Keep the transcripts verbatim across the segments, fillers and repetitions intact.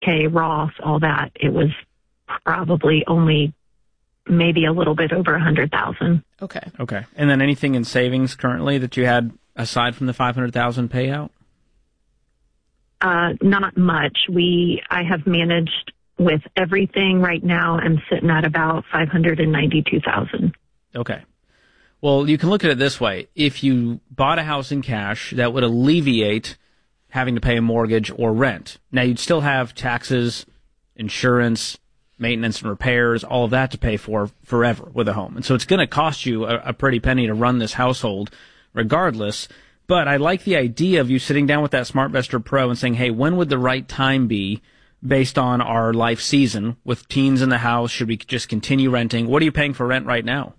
K, Roth, all that, it was probably only maybe a little bit over a hundred thousand. Okay. Okay. And then anything in savings currently that you had aside from the five hundred thousand payout? Uh, not much. We, I have managed with everything right now. I'm sitting at about five hundred ninety-two thousand. Okay. Well, you can look at it this way. If you bought a house in cash, that would alleviate having to pay a mortgage or rent. Now, you'd still have taxes, insurance, maintenance and repairs, all of that to pay for forever with a home. And so it's going to cost you a, a pretty penny to run this household regardless. But I like the idea of you sitting down with that SmartVestor Pro and saying, hey, when would the right time be based on our life season with teens in the house? Should we just continue renting? What are you paying for rent right now?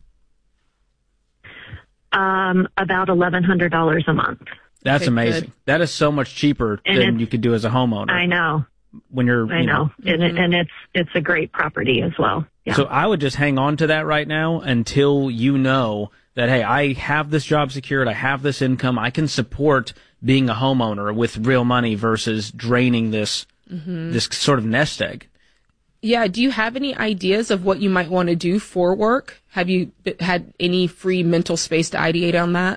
Um, about eleven hundred dollars a month. That's Okay, amazing. good. That is so much cheaper And than you could do as a homeowner. I know. When you're, I you know. know. And, it, and it's it's a great property as well. Yeah. So I would just hang on to that right now until you know that, hey, I have this job secured, I have this income, I can support being a homeowner with real money versus draining this Mm-hmm. this sort of nest egg. Yeah. Do you have any ideas of what you might want to do for work? Have you b- had any free mental space to ideate on that?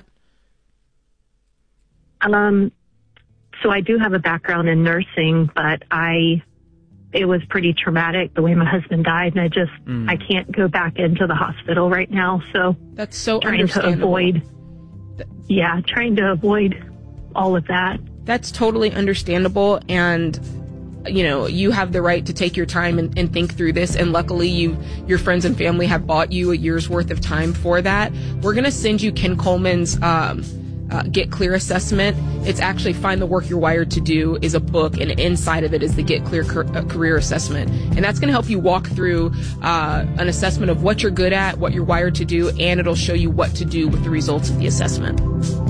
Um, so I do have a background in nursing, but I, it was pretty traumatic the way my husband died, and I just, Mm. I can't go back into the hospital right now. So That's so trying to understandable. avoid, yeah, trying to avoid all of that. That's totally understandable. And, you know, you have the right to take your time and, and think through this. And luckily you, your friends and family have bought you a year's worth of time for that. We're going to send you Ken Coleman's, um, uh, Get Clear assessment. It's actually Find the Work You're Wired to Do is a book, and inside of it is the Get Clear car- uh, career assessment. And that's going to help you walk through, uh, an assessment of what you're good at, what you're wired to do, and it'll show you what to do with the results of the assessment.